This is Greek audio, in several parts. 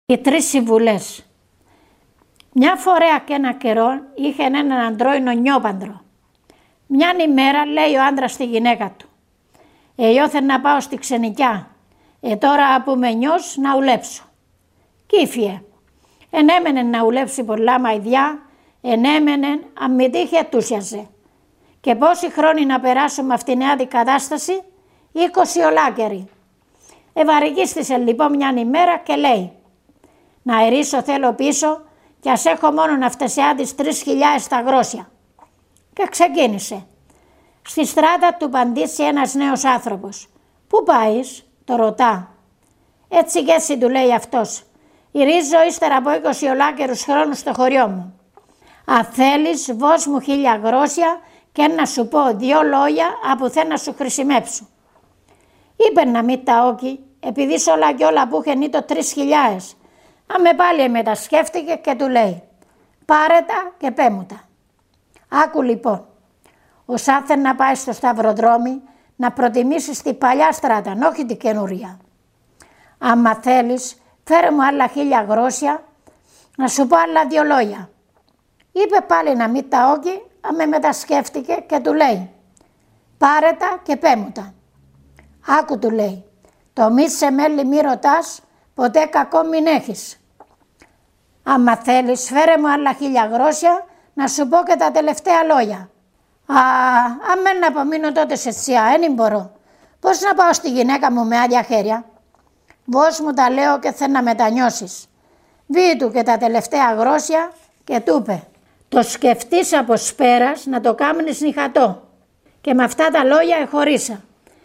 Οι 3 συμβουλές. Μια φορά και ένα καιρό είχε έναν αντρόινο νιόπαντρο. Μιαν ημέρα λέει ο άντρας στη γυναίκα του: «Νιώθεν να πάω στη ξενικιά, τώρα που με νιώσ να ουλέψω». Κύφιε. Ενέμενεν να ουλέψει πολλά μαϊδιά, ενέμενεν αν μη τύχε τούσιαζε. Και πόσοι χρόνοι να περάσουν με αυτήν την αντικατάσταση? 20 ολάκεροι. Ευαρικίστησε λοιπόν μιαν ημέρα και λέει: «Να ερίσω θέλω πίσω κι ας έχω μόνον αυτές τις 3.000 τα γρόσια». Και ξεκίνησε. Στη στράτα του παντήσει ένας νέος άνθρωπος. «Πού πάεις?» το ρωτά. «Έτσι και έτσι», του λέει αυτός. «Ηρίζω ύστερα από 20 ολάκερους χρόνους στο χωριό μου. Αν θέλεις βώσ' μου 1.000 γρόσια και να σου πω 2 λόγια από θε να σου χρησιμέψω». Είπε να μην τα όκει, επειδή σ' όλα κι όλα που είχεν το 3.000. Αμε πάλι μετασκέφτηκε και του λέει: «Πάρε τα και πέ μου τα». Άκου λοιπόν, ως άθε να πάει στο σταυροδρόμι να προτιμήσεις τη παλιά στράτα, όχι τη καινούρια. Άμα θέλεις, φέρε μου άλλα 1.000 γρόσια, να σου πω άλλα 2 λόγια. Είπε πάλι να μην τα όκει, αμε μετασκέφτηκε και του λέει: «Πάρε τα και πέ μου τα». Άκου, του λέει, «Το μη σε μέλη μη ρωτάς, ποτέ κακό μην έχεις. Άμα θέλεις, φέρε μου άλλα 1.000 γρόσια, να σου πω και τα τελευταία λόγια». «Αμέν να απομείνω τότε σε σιά, δεν μπορώ. Πώς να πάω στη γυναίκα μου με άδεια χέρια?» «Βώς μου τα λέω και θε να μετανιώσεις». Βεί του και τα τελευταία γρόσια και του είπε: «Το σκεφτείς από σπέρας να το κάμνεις νυχατό». Και με αυτά τα λόγια εχωρίσα.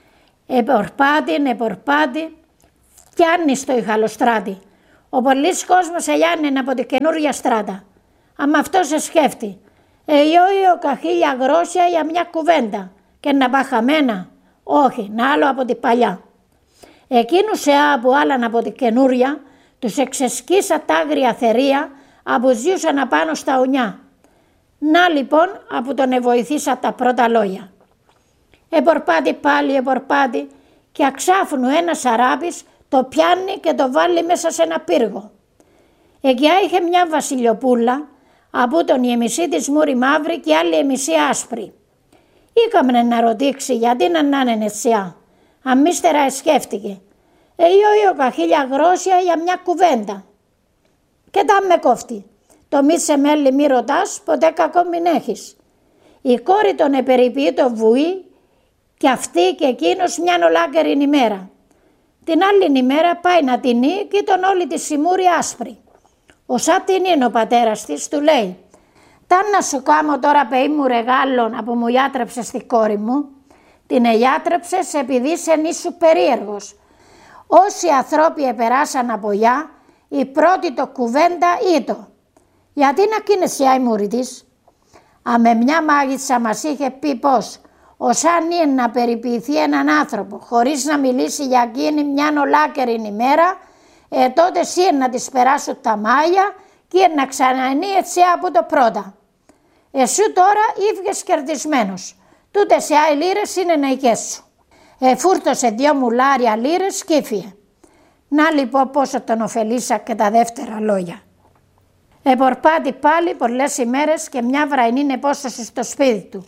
Επορπάτη, φτιάνει στο ηχαλοστράτη. Ο πολλής κόσμος ελιάνει από τη καινούργια στράτα. Αμα αυτό σε σκέφτει. Ιόιο 1.000 γρόσια για μια κουβέντα και να πά χαμένα. Όχι, να άλλο από τη παλιά. Εκείνους που άλλαν από τη καινούρια τους εξεσκίσα τα άγρια θερία που ζούσαν απάνω στα ουνιά. Να λοιπόν που τον εβοηθήσα τα πρώτα λόγια. Επορπάτη και αξάφνου ένας αράπης το πιάνει και το βάλει μέσα σε ένα πύργο. Εκεί είχε μια βασιλιοπούλα, από τον η μισή της μούρη μαύρη και άλλη η μισή άσπρη. Ήκαμνε να ρωτήξει γιατί να είναι εσιά. Αμύστερα σκέφτηκε. Ιόιο 1.000 γρόσια για μια κουβέντα. Και τα με κόφτει. Το μη σε μέλη μη ρωτάς, ποτέ κακό μην έχεις. Η κόρη τον επεριποιεί το βουή και αυτή και εκείνος μιαν ολάκερη ημέρα. Την άλλη ημέρα πάει να τεινεί και τον όλη τη σιμούρη άσπρη. Όσα την είναι ο πατέρας της, του λέει: «Ταν να σου κάμω τώρα παιδί μου ρεγάλων από μου ιάτρεψες τη κόρη μου». Την εγιάτρεψες επειδή σε νήσου περίεργος. Όσοι ανθρώποι επεράσαν από γιά, η πρώτη το κουβέντα ήτο. Γιατί να κίνεσαι η μούρη της? Αμε μια μάγισσα μας είχε πει πως όσαν είναι να περιποιηθεί έναν άνθρωπο χωρίς να μιλήσει για εκείνη μια ολάκερη ημέρα, τότε εσύ να της περάσουν τα μάγια και να ξανανεί έτσι από το πρώτα. Εσύ τώρα ήβγες κερδισμένος. Τούτες οι άλλοι λίρες είναι ναϊκές σου. Φούρτωσε 2 μουλάρια λίρες και ήφιε. Να λοιπόν πόσο τον ωφελήσα και τα δεύτερα λόγια. Επορπάτη πάλι πολλές ημέρες και μια βραϊνή επόσταση στο σπίτι του.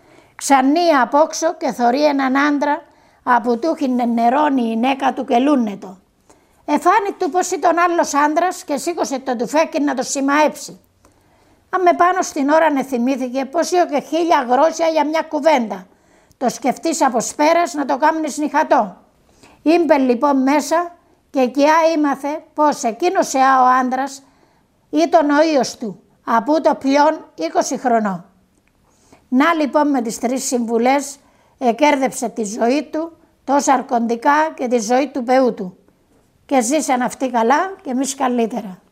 Ξανία απόξω και θωρεί έναν άντρα που του είχε νερώνει η νέκα του και λούνετο. Εφάνη του πως ήταν άλλος άντρας και σήκωσε το τουφέκι να το σημαέψει. Αμε πάνω στην ώρα θυμήθηκε πως είχε και 1.000 γρόσια για μια κουβέντα. Το σκεφτείς από σπέρας να το κάμνεις νυχατό. Ήμπε λοιπόν μέσα και εκεί ήμαθε πως εκείνος ο άντρας ήταν ο ίος του, από το πλέον 20 χρονών. Να λοιπόν με τις 3 συμβουλές εκέρδεψε τη ζωή του, τόσα αρκοντικά και τη ζωή του παιού του. Και ζήσαν αυτοί καλά και εμείς καλύτερα.